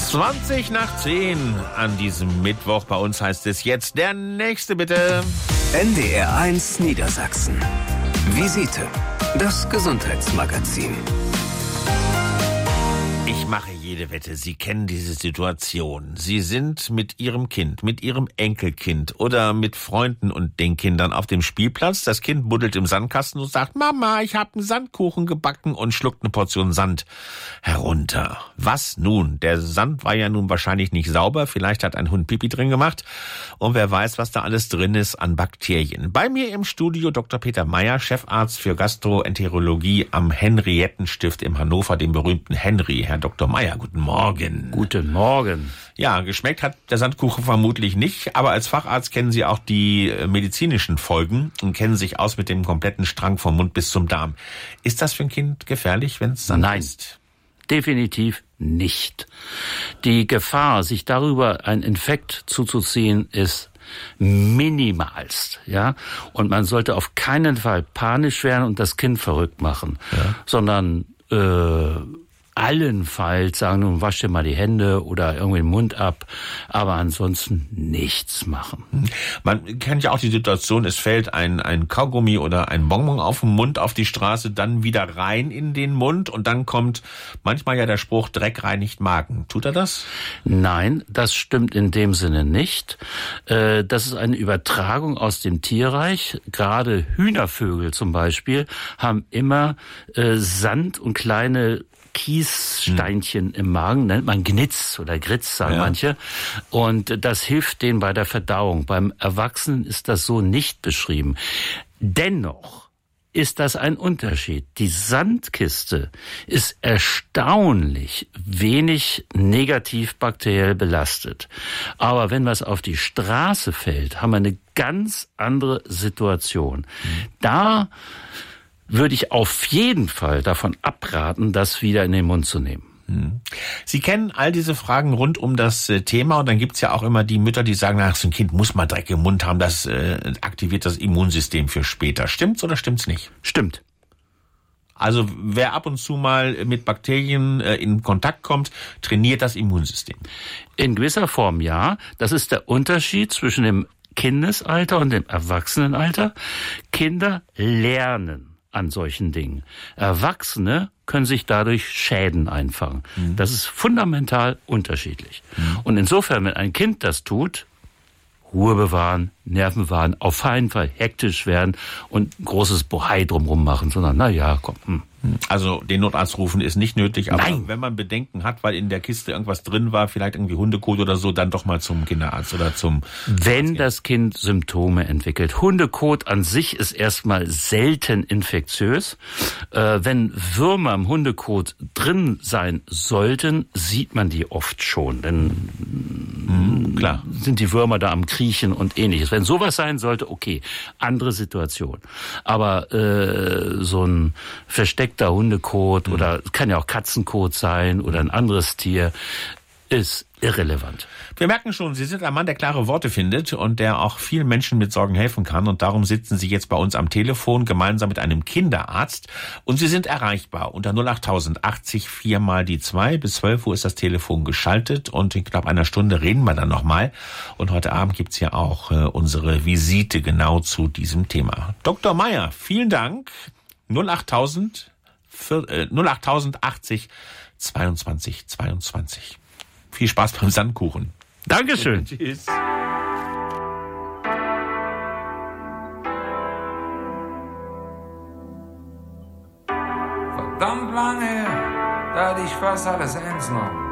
20 nach 10 an diesem Mittwoch. Bei uns heißt es jetzt der nächste bitte. NDR1 Niedersachsen. Visite. Das Gesundheitsmagazin. Ich mache jede Wette, Sie kennen diese Situation. Sie sind mit Ihrem Kind, mit Ihrem Enkelkind oder mit Freunden und den Kindern auf dem Spielplatz. Das Kind buddelt im Sandkasten und sagt, Mama, ich habe einen Sandkuchen gebacken und schluckt eine Portion Sand herunter. Was nun? Der Sand war ja nun wahrscheinlich nicht sauber. Vielleicht hat ein Hund Pipi drin gemacht. Und wer weiß, was da alles drin ist an Bakterien. Bei mir im Studio Dr. Peter Meyer, Chefarzt für Gastroenterologie am Henriettenstift in Hannover, dem berühmten Henry. Herr Dr. Meyer, guten Morgen. Guten Morgen. Ja, geschmeckt hat der Sandkuchen vermutlich nicht, aber als Facharzt kennen Sie auch die medizinischen Folgen und kennen sich aus mit dem kompletten Strang vom Mund bis zum Darm. Ist das für ein Kind gefährlich, wenn es Sand ist? Nein, definitiv nicht. Die Gefahr, sich darüber einen Infekt zuzuziehen, ist minimalst, ja. Und man sollte auf keinen Fall panisch werden und das Kind verrückt machen, sondern allenfalls sagen, nun wasch dir mal die Hände oder irgendwie den Mund ab, aber ansonsten nichts machen. Man kennt ja auch die Situation, es fällt ein Kaugummi oder ein Bonbon auf den Mund, auf die Straße, dann wieder rein in den Mund und dann kommt manchmal ja der Spruch, Dreck reinigt Magen. Tut er das? Nein, das stimmt in dem Sinne nicht. Das ist eine Übertragung aus dem Tierreich. Gerade Hühnervögel zum Beispiel haben immer Sand und kleine Kiessteinchen im Magen, nennt man Gnitz oder Gritz, sagen manche. Und das hilft denen bei der Verdauung. Beim Erwachsenen ist das so nicht beschrieben. Dennoch ist das ein Unterschied. Die Sandkiste ist erstaunlich wenig negativ bakteriell belastet. Aber wenn was auf die Straße fällt, haben wir eine ganz andere Situation. Da würde ich auf jeden Fall davon abraten, das wieder in den Mund zu nehmen. Sie kennen all diese Fragen rund um das Thema und dann gibt's ja auch immer die Mütter, die sagen, ach, so ein Kind muss mal Dreck im Mund haben, das aktiviert das Immunsystem für später. Stimmt's oder stimmt's nicht? Stimmt. Also wer ab und zu mal mit Bakterien in Kontakt kommt, trainiert das Immunsystem. In gewisser Form ja. Das ist der Unterschied zwischen dem Kindesalter und dem Erwachsenenalter. Kinder lernen an solchen Dingen. Erwachsene können sich dadurch Schäden einfangen. Das ist fundamental unterschiedlich. Und insofern, wenn ein Kind das tut, Ruhe bewahren, Nerven bewahren, auf keinen Fall hektisch werden und ein großes Bohai drumherum machen, sondern na ja, komm. Also den Notarzt rufen ist nicht nötig, aber Nein. Wenn man Bedenken hat, weil in der Kiste irgendwas drin war, vielleicht irgendwie Hundekot oder so, dann doch mal zum Kinderarzt oder zum Wenn das Kind Symptome entwickelt. Hundekot an sich ist erstmal selten infektiös. Wenn Würmer im Hundekot drin sein sollten, sieht man die oft schon. Denn klar sind die Würmer da am Kriechen und ähnliches. Wenn sowas sein sollte, okay, andere Situation. Aber so ein versteckter Hundekot oder kann ja auch Katzenkot sein oder ein anderes Tier, ist irrelevant. Wir merken schon, Sie sind ein Mann, der klare Worte findet und der auch vielen Menschen mit Sorgen helfen kann. Und darum sitzen Sie jetzt bei uns am Telefon gemeinsam mit einem Kinderarzt. Und Sie sind erreichbar unter 08000 80 4 mal die 2. Bis 12 Uhr ist das Telefon geschaltet und in knapp einer Stunde reden wir dann nochmal. Und heute Abend gibt's ja auch unsere Visite genau zu diesem Thema. Dr. Meyer, vielen Dank. 08000 80 22 22. Viel Spaß beim Sandkuchen. Dankeschön. Tschüss. Verdammt lange her, da hatte ich fast alles ernst genommen.